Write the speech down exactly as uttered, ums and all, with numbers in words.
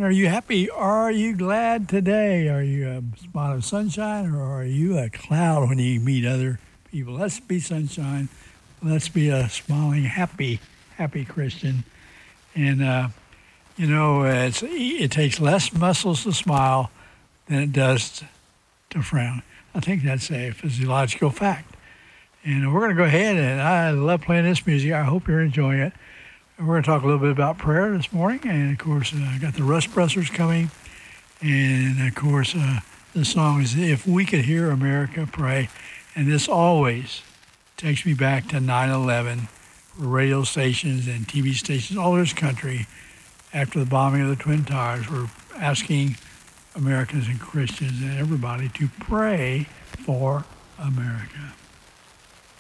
sunshine? Are you happy? Are you glad today? Are you a spot of sunshine or are you a cloud when you meet other people? Let's be sunshine. Let's be a smiling, happy, happy Christian. And, uh, you know, it's, it takes less muscles to smile than it does to frown. I think that's a physiological fact. And we're going to go ahead, and I love playing this music. I hope you're enjoying it. And we're going to talk a little bit about prayer this morning. And, of course, uh, I got the Rust Brusters coming. And, of course, uh, the song is If We Could Hear America Pray. And this always takes me back to nine eleven, radio stations and T V stations all over this country after the bombing of the Twin Towers were asking Americans and Christians and everybody to pray for America.